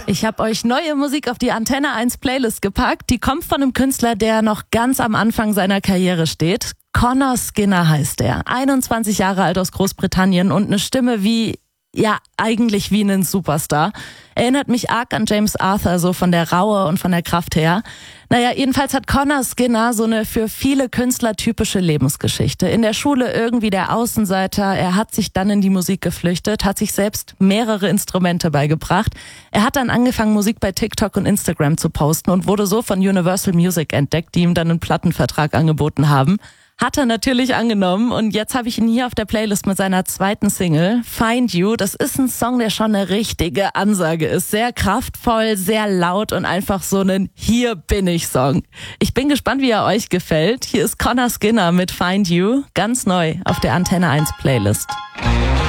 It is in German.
Ich habe euch neue Musik auf die Antenne 1 Playlist gepackt. Die kommt von einem Künstler, der noch ganz am Anfang seiner Karriere steht. Conor Skinner heißt er. 21 Jahre alt aus Großbritannien und eine Stimme eigentlich wie ein Superstar. Erinnert mich arg an James Arthur, so von der Raue und von der Kraft her. Naja, jedenfalls hat Conor Skinner so eine für viele Künstler typische Lebensgeschichte. In der Schule irgendwie der Außenseiter, er hat sich dann in die Musik geflüchtet, hat sich selbst mehrere Instrumente beigebracht. Er hat dann angefangen, Musik bei TikTok und Instagram zu posten und wurde so von Universal Music entdeckt, die ihm dann einen Plattenvertrag angeboten haben. Hat er natürlich angenommen und jetzt habe ich ihn hier auf der Playlist mit seiner zweiten Single, Find You. Das ist ein Song, der schon eine richtige Ansage ist. Sehr kraftvoll, sehr laut und einfach so ein Hier bin ich Song. Ich bin gespannt, wie er euch gefällt. Hier ist Conor Skinner mit Find You, ganz neu auf der Antenne 1 Playlist.